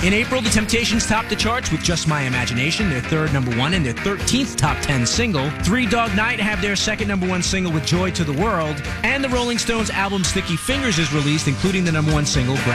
In April, the Temptations topped the charts with Just My Imagination, their third #1 and their 13th top 10 single. Three Dog Night have their second #1 single with Joy to the World. And the Rolling Stones album Sticky Fingers is released, including the #1 single,